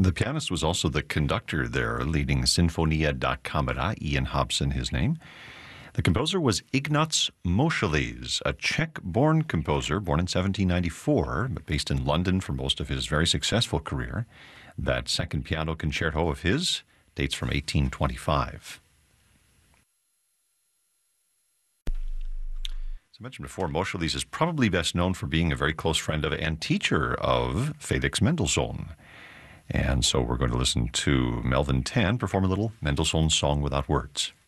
The pianist was also the conductor there, leading Sinfonia da Camera, Ian Hobson, his name. The composer was Ignaz Moscheles, a Czech-born composer, born in 1794, but based in London for most of his very successful career. That second piano concerto of his dates from 1825. As I mentioned before, Moscheles is probably best known for being a very close friend of and teacher of Felix Mendelssohn. And so we're going to listen to Melvin Tan perform a little Mendelssohn Song Without Words.